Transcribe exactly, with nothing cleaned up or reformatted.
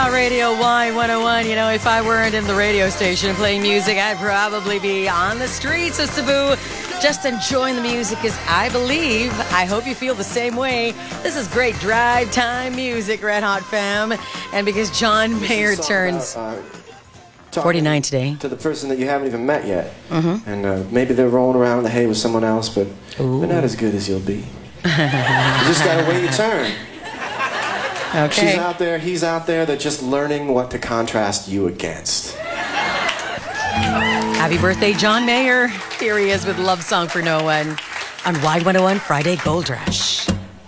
Talk Radio Y one oh one. You know, if I weren't in the radio station playing music, I'd probably be on the streets of Cebu just enjoying the music, because I believe, I hope you feel the same way. This is great drive time music, Red Hot fam. And because John Mayer turns about, uh, forty-nine today. To the person that you haven't even met yet. Mm-hmm. And uh, maybe they're rolling around in the hay with someone else, but Ooh. They're not as good as you'll be. You just gotta wait your turn. Okay. She's out there, he's out there, they're just learning what to contrast you against. Happy birthday, John Mayer. Here he is with Love Song for No One on Y one oh one Friday Gold Rush.